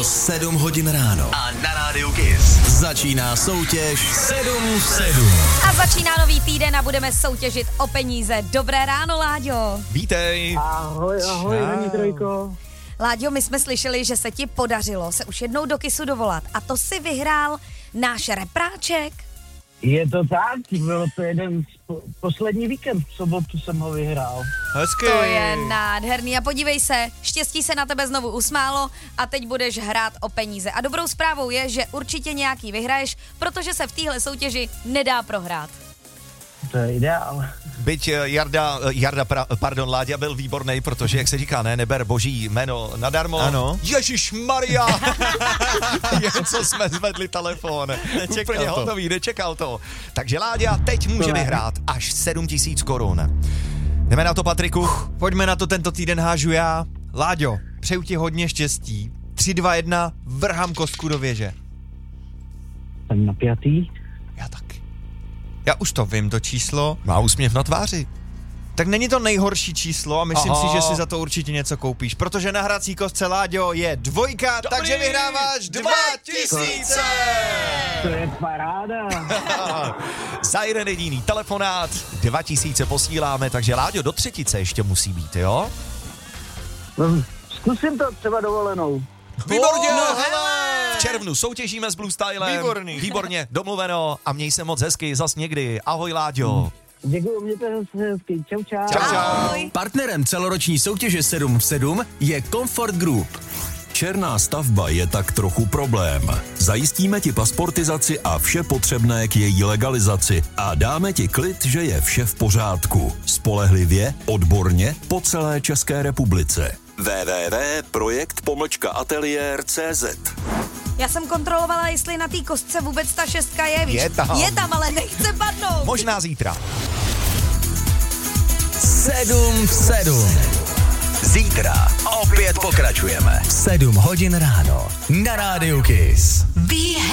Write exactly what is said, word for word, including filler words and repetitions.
bylo sedm hodin ráno. A na rádiu Kiss začíná soutěž sedm v sedm. A začíná nový týden a budeme soutěžit o peníze. Dobré ráno, Láďo. Vítej. Ahoj, ahoj, Hení Trojko. Láďo, my jsme slyšeli, že se ti podařilo se už jednou do Kissu dovolat. A to si vyhrál náš repráček. Je to tak, bylo to jeden z po- poslední víkend, v sobotu jsem ho vyhrál. Hezky. To je nádherný a podívej se, štěstí se na tebe znovu usmálo a teď budeš hrát o peníze. A dobrou zprávou je, že určitě nějaký vyhraješ, protože se v téhle soutěži nedá prohrát. To je ideál. Byť Jarda, Jarda pra, pardon, Láďa byl výborný, protože, jak se říká, ne, neber boží jméno nadarmo. Ano. Ježišmarja! Jen co jsme zvedli telefon. Nečekal Úplně to. hotový, nečekal to. Takže Láďa teď může vyhrát až sedm tisíc korun. Jdeme na to, Patriku? Pojďme na to, tento týden hážu já. Láďo, přeju ti hodně štěstí. tři, dva, jedna, vrhám kostku do věže. Jsem napjatý. Já taky. Já už to vím, to číslo. Má úsměv na tváři. Tak není to nejhorší číslo a myslím Aha. si, že si za to určitě něco koupíš, protože na hrací kostce, Láďo, je dvojka, Dobrý. takže vyhráváš dva tisíce! To je paráda. Za jeden jediný telefonát dva tisíce posíláme, takže Láďo do třetice ještě musí být, jo? No, zkusím to třeba dovolenou. Výborně! Oh, no hele! V červnu soutěžíme s Blue Stylem. Výborný. Výborně, domluveno a měj se moc hezky, zas někdy. Ahoj, Láďo. Děkuju, mějte se hezky. Čau, čau. Čau, čau. Ahoj. Partnerem celoroční soutěže sedm v sedm je Comfort Group. Černá stavba je tak trochu problém. Zajistíme ti pasportizaci a vše potřebné k její legalizaci a dáme ti klid, že je vše v pořádku. Spolehlivě, odborně, po celé České republice. w w w tečka projekt pomlčka ateliér tečka cé zet. Já jsem kontrolovala, jestli na té kostce vůbec ta šestka je, víš? Je tam. Je tam, ale nechce padnout. Možná zítra. sedm v sedm. Zítra opět pokračujeme. sedm hodin ráno na rádiu Kiss.